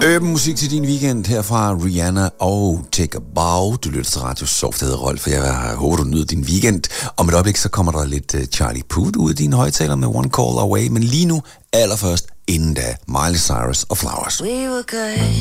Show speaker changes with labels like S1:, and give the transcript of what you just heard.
S1: Urban musik til din weekend her fra Rihanna og Take a Bow. Du lytter til Radio Soft, hedder Rolf, for jeg håber, du nyder din weekend. Om et øjeblik, så kommer der lidt Charlie Puth ud af dine højtaler med One Call Away. Men lige nu, allerførst, inden da, Miley Cyrus og Flowers.
S2: We were good.